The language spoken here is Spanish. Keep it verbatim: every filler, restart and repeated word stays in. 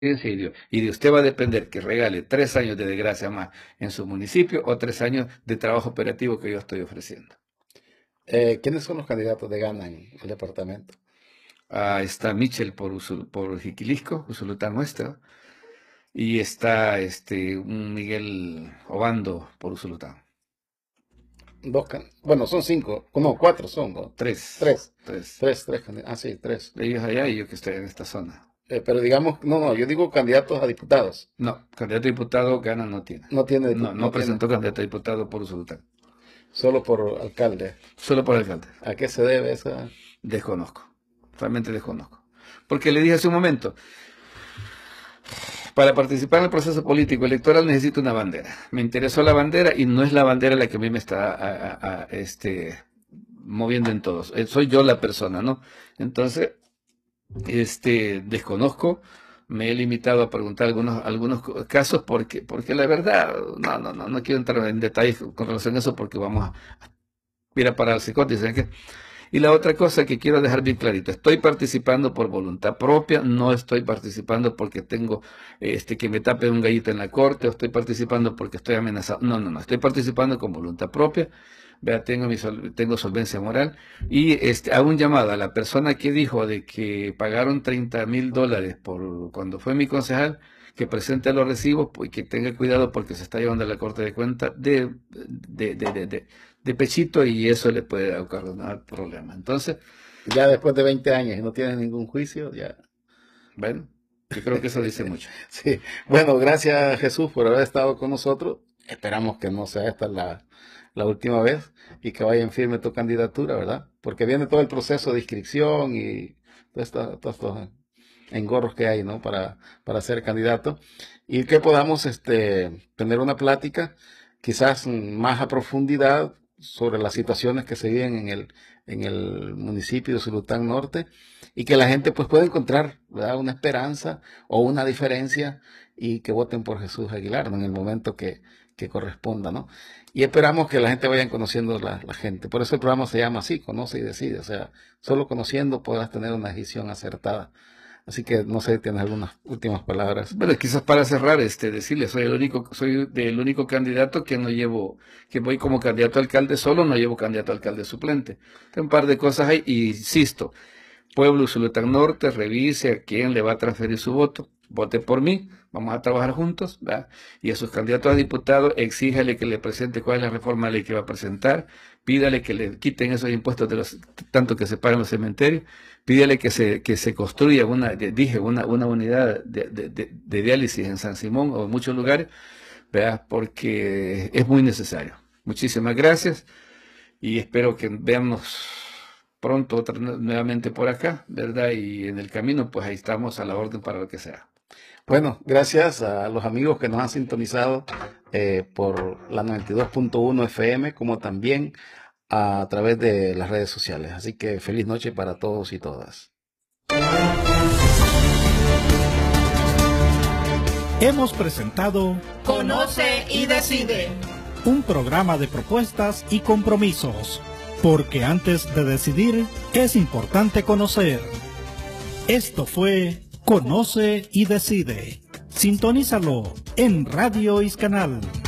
y de, y de usted va a depender que regale tres años de desgracia más en su municipio o tres años de trabajo operativo que yo estoy ofreciendo. Eh, ¿Quiénes son los candidatos de Gana en el departamento? Ah, está Michel por, Usul, por Jiquilisco, Usulután Nuestro, y está este un Miguel Obando por Usulután. Dos can... Bueno, son cinco, no, cuatro son. ¿No? Tres. Tres. Tres. Tres, tres candidatos. Ah, sí, tres. Ellos allá y yo que estoy en esta zona. Eh, pero digamos, no, no, yo digo candidatos a diputados. No, candidato a diputado Gana no tiene. No tiene. No, no, no presentó tiene. Candidato a diputado por Usulután. Solo por alcalde. Solo por alcalde. ¿A qué se debe esa? Desconozco. Realmente desconozco. Porque le dije hace un momento, para participar en el proceso político electoral necesito una bandera. Me interesó la bandera y no es la bandera la que a mí me está a, a, a, este, moviendo en todos. Soy yo la persona, ¿no? Entonces, este, desconozco. Me he limitado a preguntar algunos, algunos casos porque, porque la verdad, no, no, no, no quiero entrar en detalles con relación a eso porque vamos a ir a parar al psicote. ¿Saben qué? Y la otra cosa que quiero dejar bien clarito, estoy participando por voluntad propia, no estoy participando porque tengo este que me tape un gallito en la corte, o estoy participando porque estoy amenazado. No, no, no, estoy participando con voluntad propia. Vea, tengo, mi sol, tengo solvencia moral. Y este, hago un llamado a la persona que dijo de que pagaron treinta mil dólares por cuando fue mi concejal, que presente los recibos y que tenga cuidado porque se está llevando a la Corte de Cuentas de, de, de, de, de, de pechito y eso le puede ocasionar problemas. Entonces, ya después de veinte años y no tiene ningún juicio, ya. Bueno, yo creo que eso dice mucho. Sí. Bueno, gracias Jesús por haber estado con nosotros. Esperamos que no sea esta la, la última vez y que vaya en firme tu candidatura, ¿verdad? Porque viene todo el proceso de inscripción y todos estos engorros que hay, ¿no? Para, para ser candidato y que podamos este, tener una plática quizás más a profundidad sobre las situaciones que se viven en el, en el municipio de Usulután Norte y que la gente pues pueda encontrar, ¿verdad? Una esperanza o una diferencia y que voten por Jesús Aguilar, ¿no? En el momento que, que corresponda, ¿no? Y esperamos que la gente vaya conociendo la, la gente. Por eso el programa se llama así, Conoce y Decide. O sea, solo conociendo podrás tener una decisión acertada. Así que no sé si tienes algunas últimas palabras. Bueno, quizás para cerrar, este, decirle, soy el único, soy el único candidato que no llevo, que voy como candidato a alcalde solo, no llevo candidato a alcalde suplente. Hay un par de cosas ahí, y insisto, pueblo Usulután Norte, revise a quién le va a transferir su voto, vote por mí, vamos a trabajar juntos, ¿verdad? Y a sus candidatos a diputados, exíjale que le presente cuál es la reforma de ley que va a presentar, pídale que le quiten esos impuestos de los, tanto que se pagan los cementerios, pídale que se, que se construya una, dije, una, una unidad de, de, de, de diálisis en San Simón o en muchos lugares, ¿verdad? Porque es muy necesario. Muchísimas gracias y espero que veamos pronto otra, nuevamente por acá, ¿verdad? Y en el camino, pues ahí estamos a la orden para lo que sea. Bueno, gracias a los amigos que nos han sintonizado eh, por la noventa y dos punto uno F M, como también a través de las redes sociales. Así que feliz noche para todos y todas. Hemos presentado Conoce y Decide, un programa de propuestas y compromisos, porque antes de decidir es importante conocer. Esto fue Conoce y Decide. Sintonízalo en Radio Iscanal.